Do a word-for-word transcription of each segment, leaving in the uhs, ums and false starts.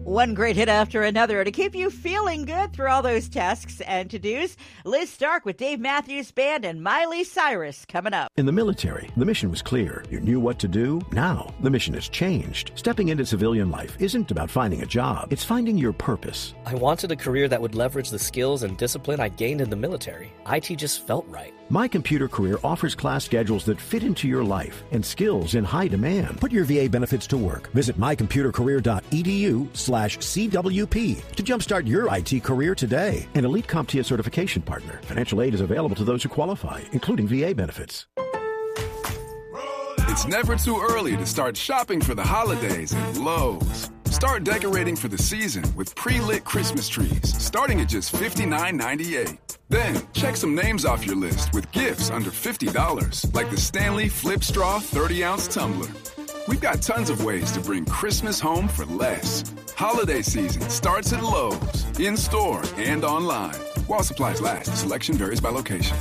One great hit after another to keep you feeling good through all those tasks and to-dos. Liz Stark with Dave Matthews Band and Miley Cyrus coming up. In the military, the mission was clear. You knew what to do. Now, the mission has changed. Stepping into civilian life isn't about finding a job. It's finding your purpose. I wanted a career that would leverage the skills and discipline I gained in the military. I T just felt right. My Computer Career offers class schedules that fit into your life and skills in high demand. Put your V A benefits to work. Visit my computer career dot e d u slash C W P to jumpstart your I T career today. An Elite CompTIA certification partner. Financial aid is available to those who qualify, including V A benefits. It's never too early to start shopping for the holidays at Lowe's. Start decorating for the season with pre-lit Christmas trees, starting at just fifty-nine ninety-eight. Then, check some names off your list with gifts under fifty dollars, like the Stanley Flip Straw thirty ounce tumbler. We've got tons of ways to bring Christmas home for less. Holiday season starts at Lowe's, in-store and online. While supplies last, selection varies by location.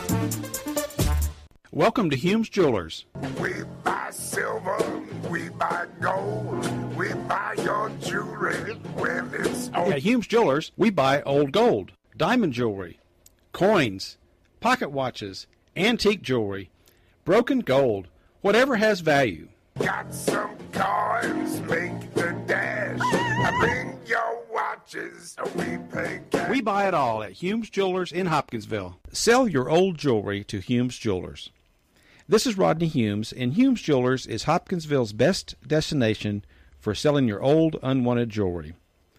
Welcome to Humes Jewelers. We buy silver, we buy gold, we buy your jewelry when it's old. At Humes Jewelers, we buy old gold, diamond jewelry, coins, pocket watches, antique jewelry, broken gold, whatever has value. Got some coins, make the dash. Bring your watches, we pay cash. We buy it all at Humes Jewelers in Hopkinsville. Sell your old jewelry to Humes Jewelers. This is Rodney Humes, and Humes Jewelers is Hopkinsville's best destination for selling your old, unwanted jewelry.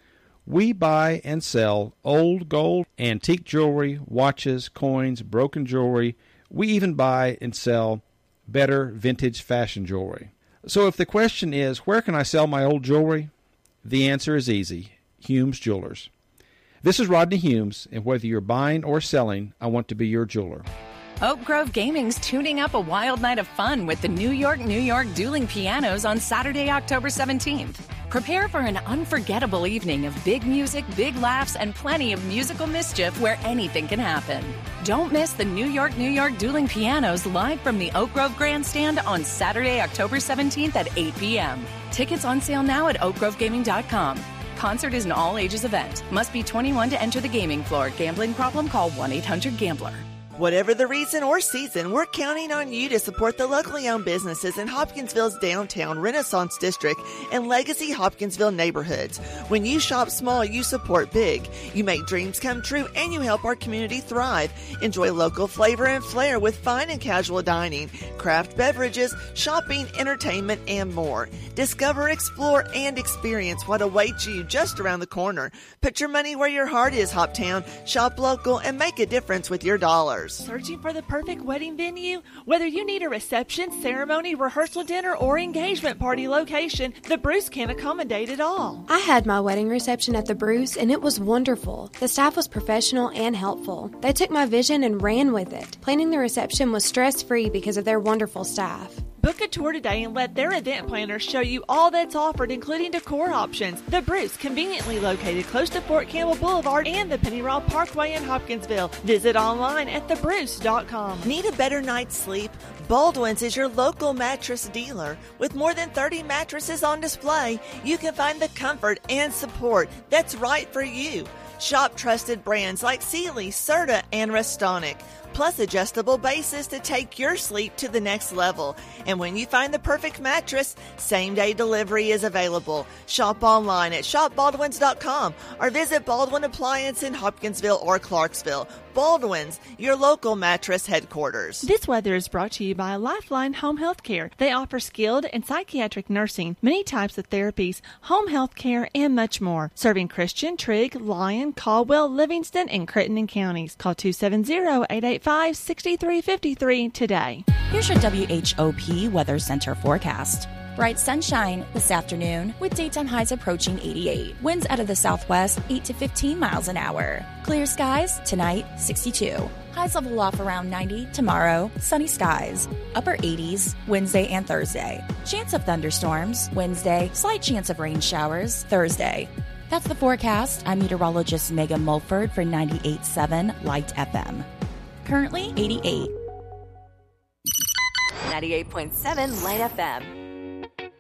We buy and sell old gold, antique jewelry, watches, coins, broken jewelry. We even buy and sell better vintage fashion jewelry. So if the question is, where can I sell my old jewelry? The answer is easy, Humes Jewelers. This is Rodney Humes, and whether you're buying or selling, I want to be your jeweler. Oak Grove Gaming's tuning up a wild night of fun with the New York, New York Dueling Pianos on Saturday, October seventeenth. Prepare for an unforgettable evening of big music, big laughs, and plenty of musical mischief where anything can happen. Don't miss the New York, New York Dueling Pianos live from the Oak Grove Grandstand on Saturday, October seventeenth at eight p.m. Tickets on sale now at oak grove gaming dot com. Concert is an all-ages event. Must be twenty-one to enter the gaming floor. Gambling problem? Call one eight hundred gambler. Whatever the reason or season, we're counting on you to support the locally owned businesses in Hopkinsville's downtown Renaissance District and legacy Hopkinsville neighborhoods. When you shop small, you support big. You make dreams come true and you help our community thrive. Enjoy local flavor and flair with fine and casual dining, craft beverages, shopping, entertainment, and more. Discover, explore, and experience what awaits you just around the corner. Put your money where your heart is, Hoptown. Shop local and make a difference with your dollars. Searching for the perfect wedding venue? Whether you need a reception, ceremony, rehearsal dinner, or engagement party location, the Bruce can accommodate it all. I had my wedding reception at the Bruce, and it was wonderful. The staff was professional and helpful. They took my vision and ran with it. Planning the reception was stress-free because of their wonderful staff. Book a tour today and let their event planners show you all that's offered, including decor options. The Bruce, conveniently located close to Fort Campbell Boulevard and the Penny Raw Parkway in Hopkinsville. Visit online at the bruce dot com. Need a better night's sleep? Baldwin's is your local mattress dealer. With more than thirty mattresses on display, you can find the comfort and support that's right for you. Shop trusted brands like Sealy, Serta, and Restonic, plus adjustable bases to take your sleep to the next level. And when you find the perfect mattress, same-day delivery is available. Shop online at shop baldwins dot com or visit Baldwin Appliance in Hopkinsville or Clarksville. Baldwin's, your local mattress headquarters. This weather is brought to you by Lifeline Home Health Care. They offer skilled and psychiatric nursing, many types of therapies, home health care, and much more. Serving Christian, Trigg, Lyon, Caldwell, Livingston, and Crittenden counties. Call two seven zero, eight eight five, six three five three today. Here's your W H O P Weather Center forecast. Bright sunshine this afternoon with daytime highs approaching eighty-eight. Winds out of the southwest, eight to fifteen miles an hour. Clear skies tonight, sixty-two. Highs level off around ninety tomorrow. Sunny skies, upper eighties Wednesday and Thursday. Chance of thunderstorms Wednesday. Slight chance of rain showers Thursday. That's the forecast. I'm meteorologist Megan Mulford for ninety-eight point seven Light F M. Currently eighty-eight. ninety-eight point seven Light F M.